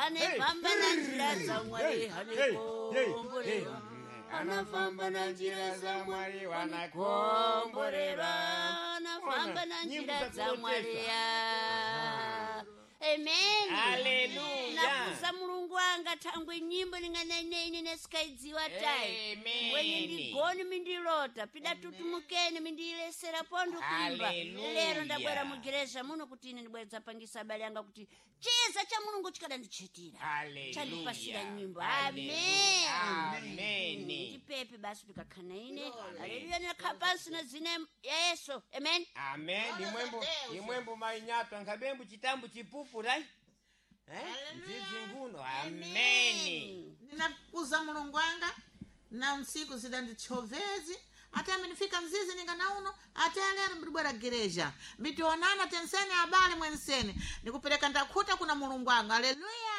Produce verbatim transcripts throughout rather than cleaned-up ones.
anefamba na njira za mwari anakomborerwa anafamba na njira za mwari wanakomborerwa anafamba na njira za mwari ya amen haleluya nakuza mulungu wanga thangwe nyimbo ninganeneni nesikaidziwa tai mwenye ndigoni mindilota pida tutumukeni mindilesera pondo kuimba lero ndabwera mugeresha muno kuti ine ndibweza pangisa bali yanga kuti chiza cha mulungu chikada ndichitira chandipasira nyimbo amen amen ndipepe basi pikakhana ine haleluya nakapansi na zine ya Yesu amen amen imwembo imwembo mainyato ngabembu chitambu chipupu rai eh nzizi nguno amen ninakuza mulungu wanga na usiku zida ndichovezi ata amenifika mzizi ninga na uno ata lero mbibwera gereja mitionana tensene habari mwensene nikupeleka ndakuta kuna mulungu wanga haleluya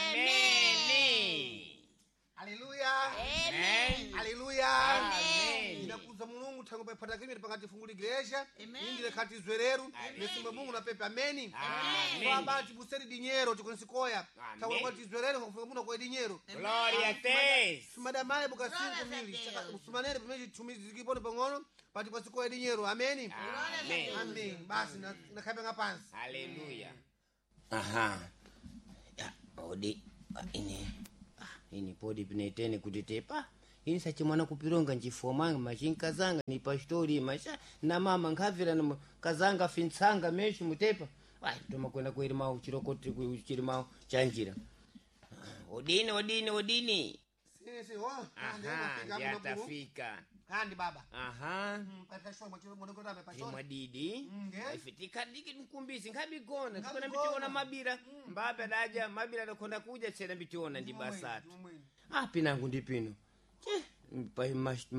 amen haleluya amen haleluya amen ninakuza mulungu tangu paipata kimi pakati funguli gereja ingile kati zwereru nesimba mungu na pepe ameni amen kwa bati buseri dinyero tikonisikoya tangu kwa zwereru kwa mungu kwa dinyero gloria te sumadamale buka cinco mili usumanere pemeji tumizi zikipone pangono pati kwa sikoya dinyero ameni amen amen basi na kaipenga pansi haleluya aha ya odi ini ini podi pinetene kutitepa ini sachimwana kupironga nchifomanga machinkazanga ni pastori masha na mama nkavira na kazanga fintsanga meshi mutepa ai toma kwenda kuirima uchirokoti kuchirima chanjira odini odini odini sisi ho aha yatafika handi baba aha pata shwa mwachiro mwanokota amepashona mwadidi ifitika diki mkumbisi nkabigona kuna mbichona mabira mbabe daja mabira dokonda kuja chena mbichona ndi basatu ah pinangu ndipino che pai mas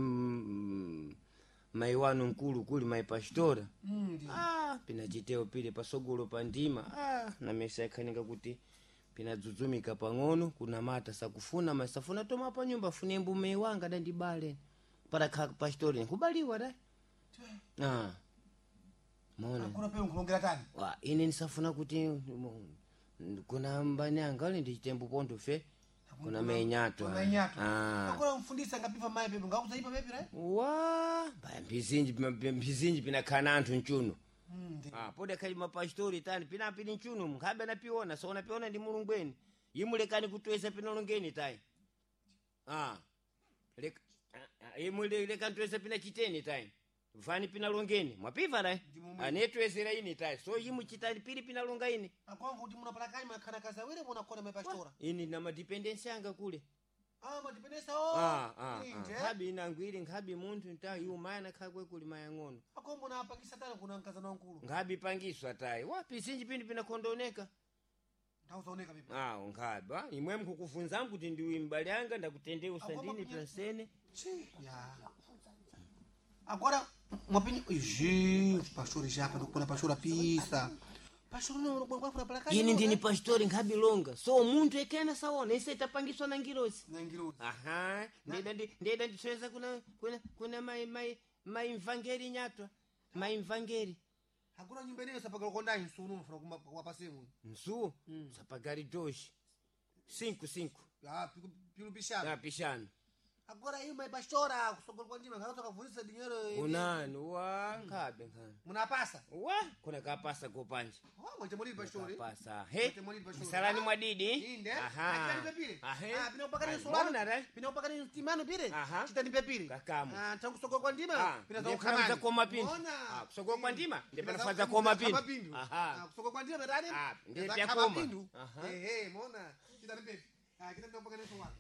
mai wanu nkulu kuli mai pastora ah pinajiteo pile pasogolo pandima ah na meshaikaninga kuti pinadzuzumika pang'ono kuna mata sakufuna masafuna toma pa nyumba funembu mai wanga dandibale para ka pastori kubaliwa da ah mona kuna pe unkulongera tani wa ine nisafuna kuti kuna mbani angali ndichitembu pondo fe kuna menyato ah akora mfundisa ngapiva mai pepe ngakuzaipa pepe right wa ba mbizinji mbizinji pinakana anthu nchuno ah pode kali mapastori tani pina pili nchuno ngabe napiona so napiona ndi mulungweni yimulekani kutwesa pinolongeni tai ah leka imule leka ntwesa pina chiteni tai vani pina longeni mwapiva dai anetwesera ini tai so yimu chitali pili pina longa ini akongo kuti munapalakani makana kaza wele mona kona mapastora ini na madependency anga kule ah madependency oh ah ah ngabi inangwiri ngabi muntu nta yumana khakwe kuli mayang'ono akombo na apakisa tana kuna nkaza na nkulu ngabi pangiswa tai wapi sinji pindi pina kondoneka ndauzaoneka bibi ah ngabi imwe mkukufunza kuti ndiwe mbali anga ndakutendea usandini transene ya agora mwapini iji pastori japa ndikupona pastora pisa pastori no kwa kwa plaka ini ndini pastori ngabi longa so muntu ekena saona ise tapangiswa na ngirosi na ngirosi aha ndenda ndenda nditweza kuna kuna kuna mai mai mai mvangeri nyatwa mai mvangeri hakuna nyumba ile sapaka konda insunu mfuna kuma kwa pasemu nsu sapagari doshi cinco cinco ah pilu pishana ah pishana agora hiyo mai pastora kusogolwa kwa ndima ngatoka kuvunisa dinero unani wa ngabe ngani munapasa wa kuna kapasa kopanje oh mwaje mwali pastori pasa he salani mwadidi inde aha ah bino pakani solana bino pakani timano pire chitani pepire kakamu ah tangu sogolwa kwa ndima bina za kama koma pindi ah kusogolwa kwa ndima ndipo nafaza koma pindi aha ah kusogolwa kwa ndima ndani ah ndipo ya koma eh eh muona chitani pepe ah kitani pakani solana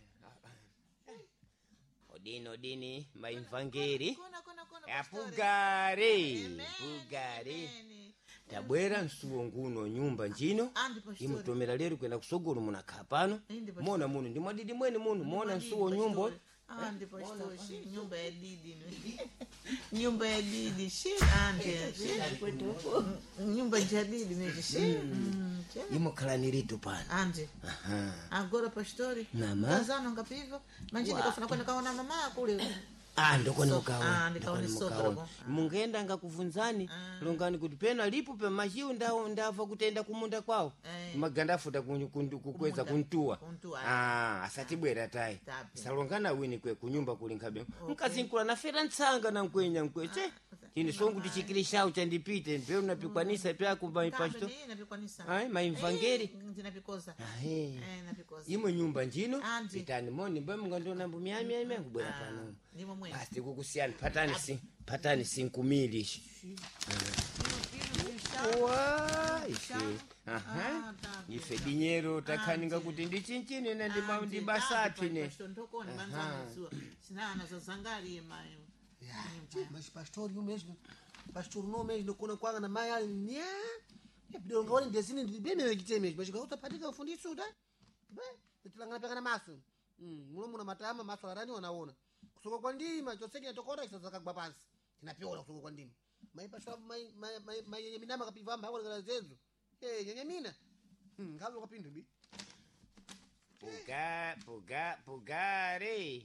odini odini maimvangeri kona kona kona apugare pugare tabwera nsuwo nguno nyumba njino imutomera lero kwenda kusogolo muna kapano mona muno ndi mwadidi mwene muno mona nsuwo nyumba ah ndipo stoshi nyumba ya didi nyumba ya didi shi ande nyumba ya didi meje shi imokhalaniritu pana ande aha agora pastori nama kazano ngapivo manjini kafuna kwenda kaona mama kule Ah, ndokoni So- mukaona ah, ndikaone ndokoni soka mukaona. lako. Ah. Mungenda ngakuvunzani longani kuti pena lipo pe machiu ndawo ndava kutenda kumunda kwawo Eh. maganda afuta kunyu- kundu- kukweza Kumunda. kuntuwa Kuntuwa, ah asatibwera tayi Tabe. salongana wini kwe kunyumba kuli nkhabe mkazinkula nafera ntsanga na nkwenya nkweche chini songu tichikilishawu chandipite mpe unapikwanisa pyako maipasto Tabe, napikwanisa. Ai, maimvangeri. Eh, ndinapikoza. ahe Eh, napikoza. imwe nyumba njino Andi. pitani moni mbe mungandona mbu mia mia mia kubwera Ah, pano ndimo mwene. basi kukusiyani patani si patani sinkumili ishi wa ife aha ife dinyero takhaninga kuti ndichinchini ine ndima- ndibasatu ine ndokoni manzanazuwa sinana zazangali mayo mas pastor yu mesmo pastor no mesmo ndokona kwanga na mai ali nya bidonga ngaone ndezini ndibemere chite mesmo mas ngauta patika ufundiso da be tilangana pekana maso mm mulo muna matama maso arani wanaona kusoka kwa ndima choseke tokora kisazakagwa pansi tinapiona kusoka kwa ndima mai pastor mai mai mai mai yenye minama kapivamba hapo ngala zezo eh yenye mina mm ngazo kapindu bi puga puga pugare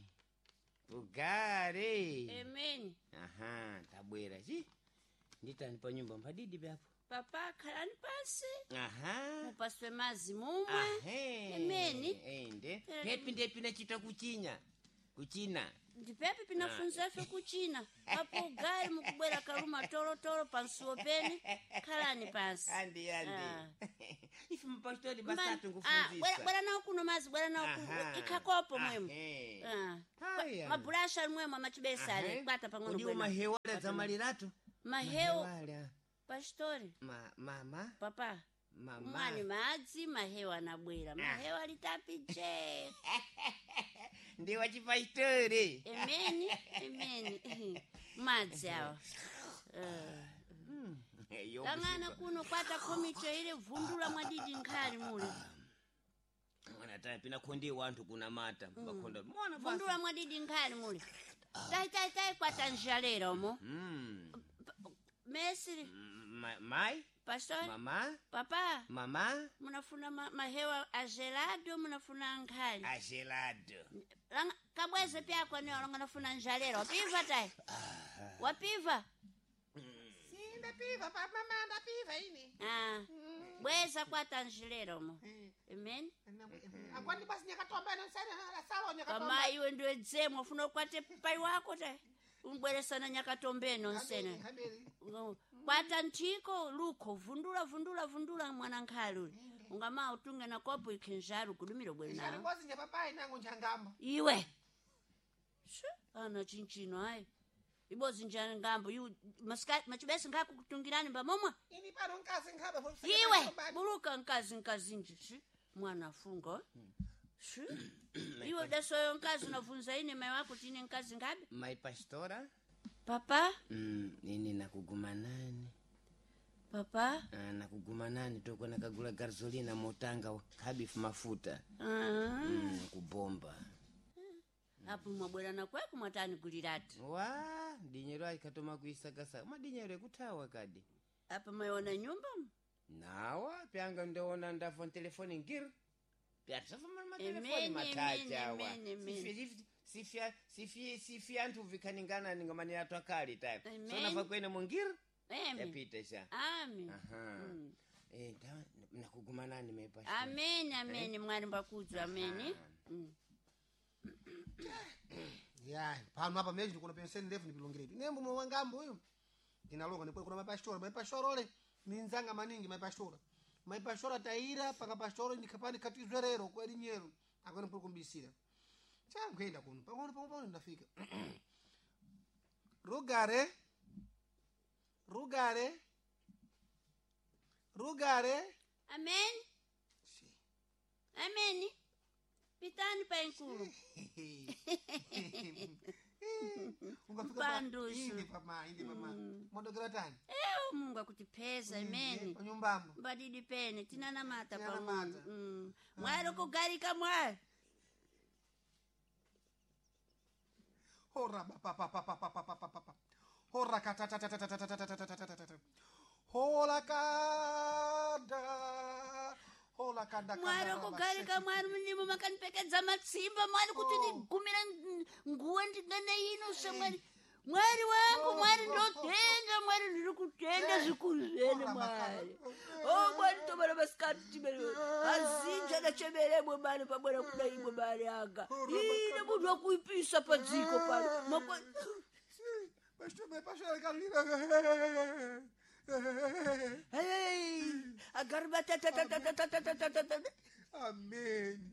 pugare Amen. aha tabwera chi nditani pa nyumba mpadidi papo Papa khalani pasi. aha Mupaswe mazi mumwe. ahe Ameni. ende pepi ndepi nachita kuchinya kuchina Ndipepe pinafunzafe kuchina. Apo gari mukubwera kaluma toro toro pansuo peni. Khalani pasi. andi andi Ah. ife mpastori Man- basatu ah, bwera ngufundisa bwera nawo kuno mazi bwera nawo Aha. kuno ikhakopo mwemo. Ahe. Ah. Haya. Maburasha ali mwemo amachibesa ali Ahe. kwata pang'ono Kodi umahewala za malirato Maheo Mahewala. pastori. ma mama Papa. mama Mwani madzi mahewa anabwera. Mahewa alitapiche. ndi wachipastori Emeni, emeni. Madzi awa. Eh. Yo, Tang'ana kuno kwata komite ile vundula mwadidi nkhali mule. mwana tayi pina khondi wantu kuna mata bakhonda mwana basi Vundula mwadidi nkhali mule. Tai tai tai kwata njalera omo. mm Mesiri, Ma- mai pastor, mama papa, mama munafuna ma mahewa agelado munafuna nkhali. agelado Langa kabweze pyako ni olonga nafuna njalera. Wapiva tai? Wapiva? sinda piva pa mama nda piva ini Ah. Bweza kwata njalera omo. Amen. akwani basi nyakatomba ino sana na sawa nyakatomba Kama iwe ndio dzemo ufuna ukwate pai wako tai. Umbweresana nyakatombeno nsene. haberi Kwata ntiko luko vundula vundula vundula mwana nkhali uli. Ungama utunge na kopo ikinjaru kudumiro bwe shari nawo. ngozi nyapapai nangu njangamba Iwe. Shu, ana chinchino ai. Ibozi njana ngambo yu maska machibesi ngaku kutungirani mbamomwa. ini pano nkazi ngaba futhi Iwe buruka nkazi nkazi nje. Shi, mwana funga. Shi. Iwe dasoyo nkazi unafunza ine mai wako tine nkazi ngabe? mai pastora Papa, mm nini nakuguma nani papa. Ah, nakuguma nani toko nakagula gasolina motanga kabifu mafuta Ah. mm, kubomba Apo mwabwera na kweko mwatani kulirati. wa dinyero aikatoma kuisakasa madinyero ekuthawa kadi Apa mayona nyumba? nawa pyanga ndaona ndafa telefoni ngir pyatafama matelefoni Emene, matacha wa emene, emene. Sifi- sifia sifia sifia antu vikaningana ningamani atwa kali tayo Amen. so nafa kwene mungir Amen. yapita sha Amen. aha Mm. eh da nakuguma nani mepa Amen, amen, mwani mbakuzu, amen. Mm. ya pano hapa meji kuna penseni ndefu nipilongeretu nembo mwangambo huyo inaloga ndipo kuna mapastora mapastora ole ninzanga maningi mapastora mapastora taira paka pastora nikapani katizwerero kweli nyero akona poko kumbisira changu kwenda kuno pangone pangone ndafika rugare rugare rugare Amen. Amen. Pitani pa inkulu. ungafika Bandusu. indi pama indi pama modogera tani Eyo Mungu akutipeza, amen. panyumbamo Mbadidi pene, tinana mata Tinana pa Mungu. mata. Mm. Mwaro kugarika mwaro. Hora pa pa pa pa pa pa pa pa pa pa. Hora ka ta ta ta ta ta ta ta ta ta ta ta ta ta ta. Hora ka da. Ola kanda mwari kanda kugarika mwari munimo makanipfekedza matsimba mwari kuti ndigumira nguwa ndingana ino samwari mwari wangu mwari ndotenda mwari ndiri kutenda zvikuru zvene mwari o mwari tomara masikatitimere azinja nachemeremwe mari pamwera kuda imwe mari anga ine munhu wakuipisa padziko pano agaribatatatatatatatatatatata Amen.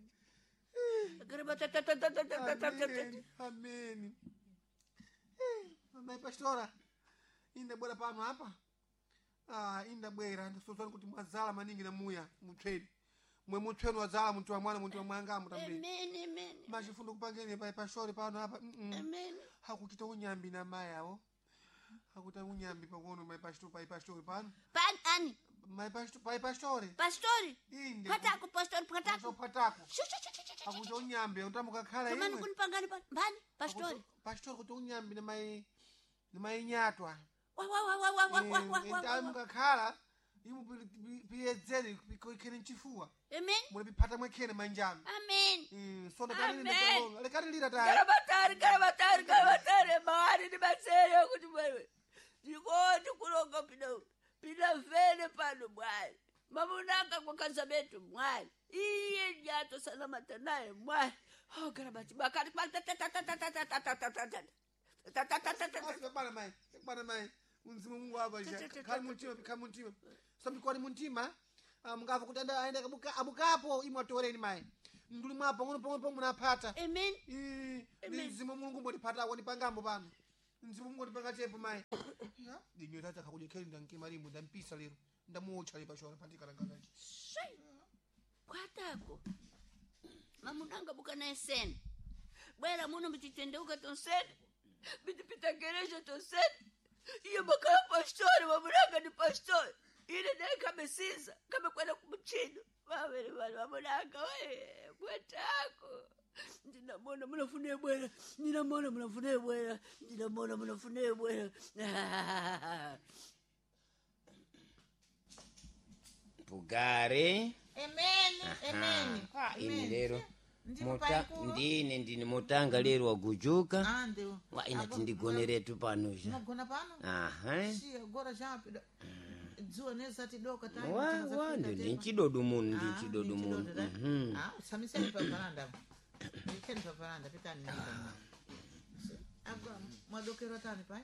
agaribatatatatatatatata Amen. Mamãe pastora, ainda bora pano hapa? Ah, ainda bwera ndisozani kuti mwazala maningi na muya mutweni. Mwe mutweni wazala muntu wa mwana muntu wa mwanga mutambeni. amen amen Machifundo kupangeni pa pastori pano hapa. Mm. amen Hakukita unyambi na maya wo. Hakuta unyambi pakono mai pastori pa pastori pano. pan ani Mai pastori pa pastori. pastori Inde. patako pastori Patako. patako Patako. Hakuta unyambi utamuka khala kamani imwe. kunipangani mbani pastori Pastori kuti unyambi na mai na mai nyatwa. wa wa wa wa wa wa wa wa wa Entamu wa kakhala imu piyedzeri ikene nchifuwa. amen Mule pipata mwekene manjano. amen Mm, sonda kanini Amen. netonga. Lekani lira tayo. karabatari karabatari karabatari mawari ni masere kuti mwewe ndikoti kulonga pino pina vene pano mwari mamunanga kwakaza betu mwari iye nyato sana matanaye mwari oh karabati bakari Bana mai, bana mai. Unzimu Mungu hapa ja. Kali muntima, kali muntima. Sambi kwani muntima. Mungava kutanda aenda kabuka abukapo imwatoreni mai. Nduli mwapo ngono pongo pongo munapata. amen Eh, Amen. Nzimu Mungu mbodipata woni pangambo pano. Nzimu Mungu ndipanga tepo mai. Ya, dinyo tata kakuja keli ndankimalimu ndampisa lero. Ndamuocha lipa shora patika rangaji. Shai. kwatako mamunanga bukana esene bwera muno mtitendeuka tonsene bitipita gereja tonsene iyo bakala pastori mamunanga ni pastori ile naye kamesiza kamekwenda kumuchino vavere vanhu vamunanga we kwatako ndinamona munafune bwera ndinamona munafune bwera ndinamona munafune bwera Pugare. Amen, amen. Ah, ini Amen. lero. Ndi Mota paikulu. ndine ndine motanga lero wagujuka. Ah, ndio. Wa ina tindigoneretu panoja. Unagona pano? Aha. Si agora japida. Dzuwa nesati doka tani. Wa wa ndo ndinchidodo munhu ndinchidodo munhu. Mhm. Ah, samiseni pa varanda. Ndikeni pa varanda pitani nenda. Agora mwadokero tani pai?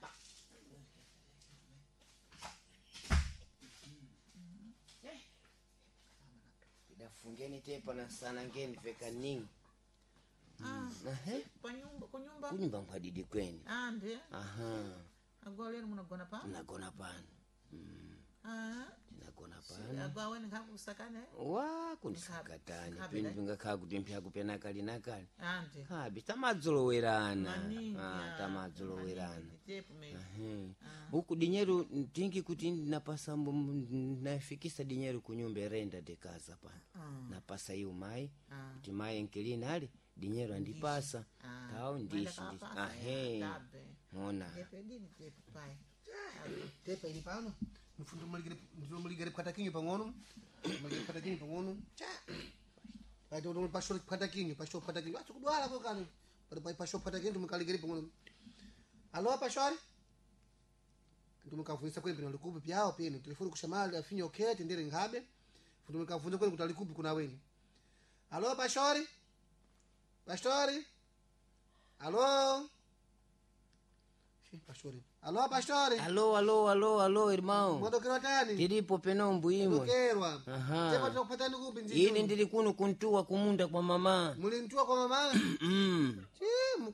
Dafungeni tepa na sana ngeni veka ningi. Ah. Aha. Pa nyumba, kwa nyumba. Kunyumba mkwadidi kweni. Ah, ndio. Aha. Agora lero munagona pano? Nagona pano. Mm. Ah. Nagona pano. Agora weni ngakusakane? Wa kundisakatani. Nkabe, Pindi ngakha kuti mpya kupena kali nakali. Ah, ndio. Kabi tamadzolowerana. Maningi, Ah, ah, tamadzolowerana. maningi, tepu mimi. Ahe. Ah. Huku dinyeru tingi kuti napasa mbu- nafikisa dinyeru kunyumba renda de casa pa. Ah. Napasa hiyo mai. Ah. Kuti mai enkelina ali dinyeru andipasa. Ah. Tao ndishi. Mwenda ndishi. kapasa, Ahe. ya, tabe. Mona. Tepu dini tepu pai. Tepa ili pano. Mfundo muligere mfundo muligere pata kinyo pangono. Muligere pata kinyo pangono. Cha. Pai ndo pastor pata kinyo, pastor pata kinyo. Acho kudwala ko kanu. Pada pai pastor pata kinyo mukaligere pangono. Alô pastor? Ndo mukafunisa kweli pino likupi pyao pino. Telefoni kushamali afinyo okay tendere ngabe. Ndo mukafunza kweli kutalikupi kuna weni. Alô pastor? Pastor? Alô? Sim, pastor. Alô pastor? Alô, alô, alô, alô, irmão. Mwadokero tani? Tiripo penombu imwe. Dokerwa. Aha. Tepa tukupatani kupi nzizo. Ini ndiri kuno kuntua kumunda kwa mama. Mulintua kwa mama? Mm. Sim.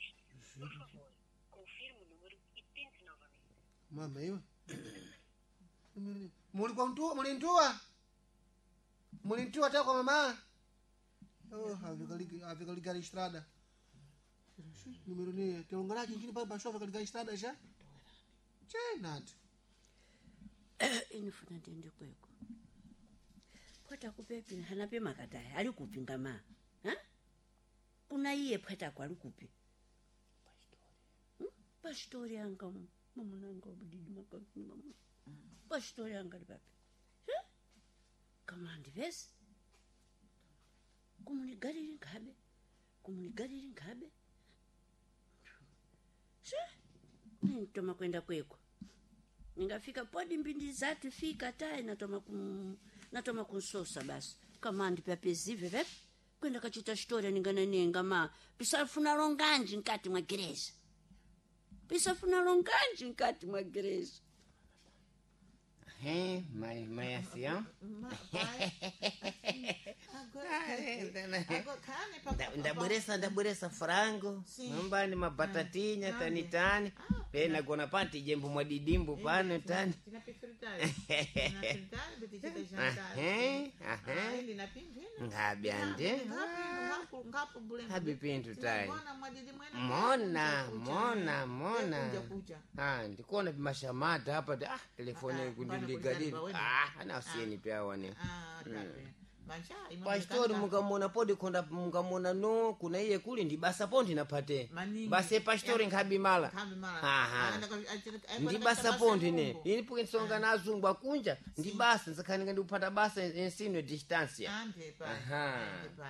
Mama hiyo. Muli kwa mtua, mulintua? Mulintua ta kwa mama? Oh, havikalika havikalika estrada. Número ni, tem um garagem aqui para baixo havikalika estrada já? Che, nada. inifuna ndende kweko pwata kupepi hanape makataya ali kupi ngama ha kuna iye pwata kwa ali kupi Hmm? pastori anga mamunanga budidi makafini mamu pastori anga lipapi kama ndivesi kumuligaliri nkhabe kumuligaliri nkhabe she nitoma kwenda kweko ningafika podi mbindi zatu fika tai natoma kum natoma kunsosa basi kama ndipapezive vepe kwenda kachita story ningana ninga ma pisafuna longanji nkati mwa gereza pisafuna longanji nkati mwa gereza Hey, my my asia. Ndaburesa ndaburesa frango. Mbani mabatatinha tani tani. Pe nagona panti jembo mwadidimbu pano tani. Eh, eh. Ngabi ande. Ngabi pintu tai. Mona, mona, mona. Ah, ndikuona mashamata hapa ah telefoni yangu ndiligadiri. Ah, ana sieni pia wane. Ah, kabe. Pastori mukamona podi konda mukamona no kuna iye kuli ndi basa pondi napate. Base pastori nkhabi mala. Aha. Ndi basa pondi ne. Ini puke nsonga na azungwa kunja ndi basa nsakhani ngandi upata basa ensino distance. Aha.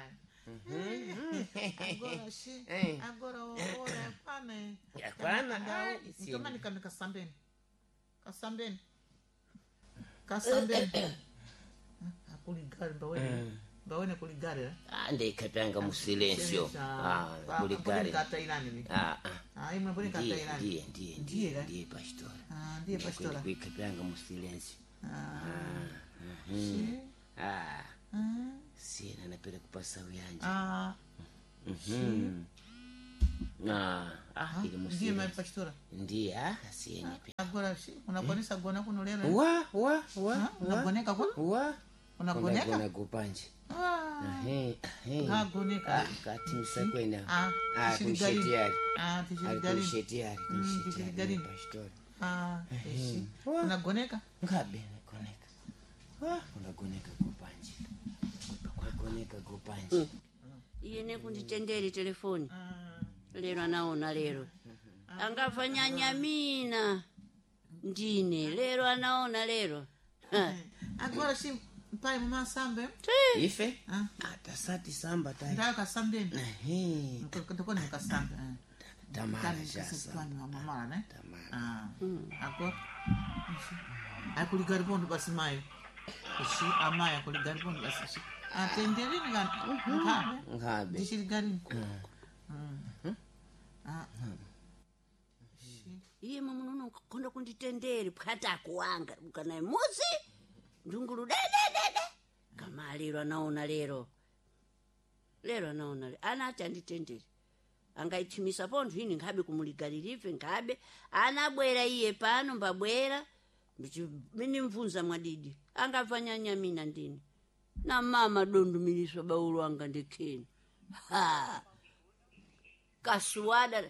Agora shi. Agora ora pane. Yakwana. Kama nikami kasambeni. Kasambeni. Kasambeni. Kuligari mbawene. Mbawene kuligari. Ah, ndikatanga mu silenzio. Ah, kuligari. Kata ilani. Ah, ah. Ah, imwe mbone kata ilani. Ndiye, ndiye, ndiye, ndiye pastora. Ah, ndiye pastora. Kulikatanga mu silenzio. Ah. Ah. Ah. Sina napenda kupasa uyanja. Ah. Mhm. Ah, ah, ile mu Ndiye silenzio. pastora. Ndiye, ah, sina. Agora shi. Unakonesa gona kuno lero. Wa, wa, wa. Unakoneka kuno? Wa. Unakoneka? Kuna kupanje. Ah. Eh, eh. Agoneka. Kati msakwenda. Ah. Ah, kushetiari. Ah, tishigari. Kushetiari, kushetiari pastor. Ah, eshi. Unagoneka? Ngabe nakoneka. Ah, unagoneka kupanje. Unagoneka kupanje. iye nekunditenderi telefoni Ah. lero anaona lero angafanya nyamina ndine lero anaona lero ha. Agora shi pai mama sambe. Ife? Ah. Atasati samba tai. Ndayo kasambeni. Eh. Ndiko ni kasambe. Tamara Kani jasa. kasitwani mama mala ne. Tamara. Ah. Agora. Akuligari bondo basi mayo. Shi amaya kuligari bondo basi shi. Atenderi ni ngani? Ngabe. Ngabe. Dishigari. Mm. Ah. iye mamunono konda kunditenderi phata kuwanga ukana muzi ndungulu dededede kama lero anaona lero lero anaona lero anati anditenderi angaichimisa pontho ini ngabe kumuligalirive ngabe anabwera iye pano mbabwera mini mvunza mwadidi angafanya mina ndini na mama dondumiliswa baulo anga ndikheni ha kasuwada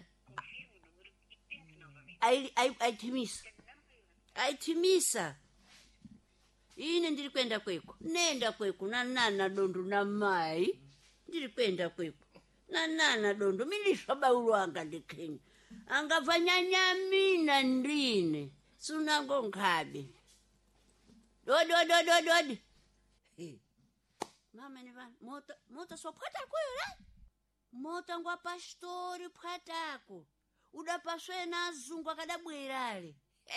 ai ai aitimisa aitimisa ine ndiri kwenda kweko nenda kweko na nana dondu na mai ndiri kwenda kweko na nana dondu miliswa baulo anga ndikheni angafanya nyamina ndine sunango nkhabe dodi dodi dodi dodi hey. Mama ni vana mota mota sopata kwera mota ngwa pastori phatako udapaswe na azungu akadabwerale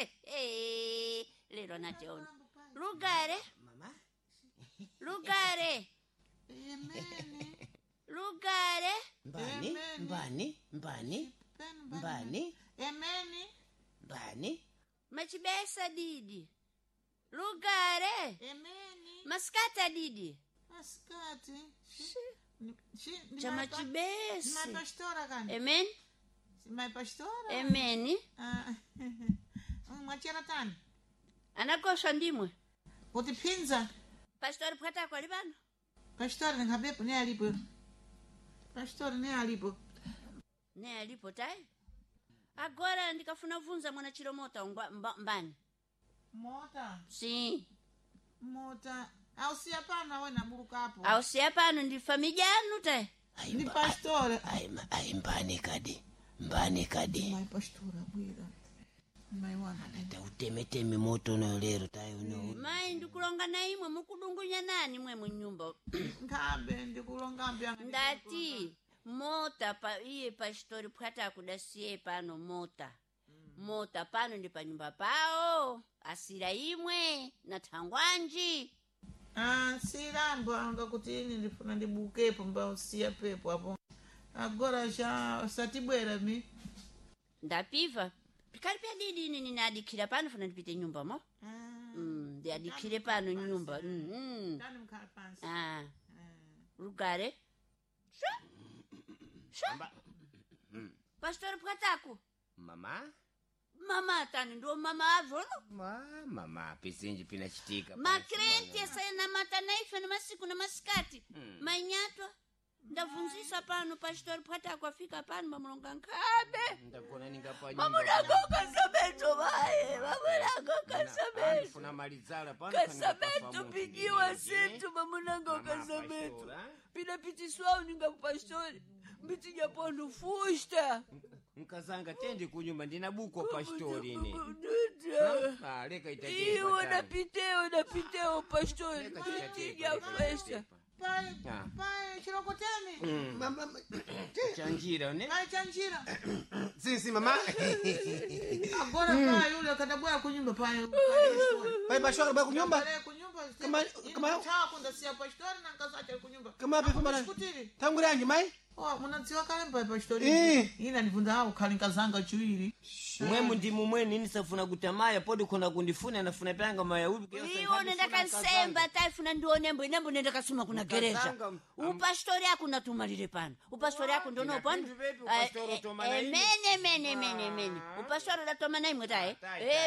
lero nateona lugare Mama. lugare Amen. lugare Mbani, mbani, mbani, mbani, Amen. mbani. machibesa didi lugare Amen. maskata didi Maskati. Shi. chama chibesi Mai pastora kani? amen Mai pastora? amen Ah. Mwachera tani? anakosha ndimwe Kuti pinza. pastori phatako ali pano Pastora ngabepo ne alipo. Pastora ne alipo. ne alipo tai agora ndikafuna vunza mwana chilomota ngwa- mba- mbani Mota. si Mota. Au si hapana wewe na buruka hapo. au si pano ndi famijanu tai Ni pastora. Ai, ai mbani kadi. Mbani kadi. Mai pastora bwira. Mai wana. Ta utemeteme moto no lero tayo no. mai ndikulonga na imwe mukudungunya nani mwe munyumba Ngabe ndikulonga ngambi yanga ndati mota pa iye pastori phwata akudasiye pano mota mota pano ndi pa nyumba pawo asira imwe na thangwanji. Ah, sirambo anga kuti ini ndifuna ndibukepo mbausiya pepo apo agora cha satibwera mi ndapiva pikali pya didi ini ninadikhira pano funa ndipite nyumba mo. Ah, Mm, ndiadikhire pano nyumba. Mm, mm. tani mkhala pansi. Ah, Ah. rugare Amba- pastori phwatako mama mama tani ndo mama avolo ma mama pisinji pinachitika makrenti asayana mata naife na masiku na masikati manyatwa ndavunzisa pano pastori phwatako afika pano mamulonga nkhabe ndagona ningapa mamunako kasabeto vaye mamunako kasabeto funa malizala pano kasabeto pijiwa setu mamunako kasabeto pinapitiswao ninga pastori mbitija pondo fusta nkazanga tendi kunyumba ndinabuko pastori ine ah leka itaje iwe napiteo napiteo pastori mbitija fusta Pai, Ah. pai, chilokoteni. Mama, ma- chanjira ne Pai chanjira. sim, sim, mama. Agora pai yule katabwera kunyumba pai. Pai pastor ba kunyumba. Pale kunyumba. Kama- kama- cha kunda sia pastor na kasacha kunyumba. Kama pepo mara. Kutiri. Tangu rangi mai? Oh, munadziwa kale pai pastor. Eh. Ina nivunda hao kali nkazanga chiwiri. mwemu ndi mumwe nini safuna kutamaya podi kuna kundifuna nafuna panga maya ubi iwo nenda kansemba taifuna ndionembo inembo nenda kasuma kuna gereja Nkazanga, am- upastori ako natumalire pano upastori ako ndono Ina pano pindu vipi upastori utoma na ine? emene mene mene mene upastori udatoma na imwe tae Ah, tae, Eh,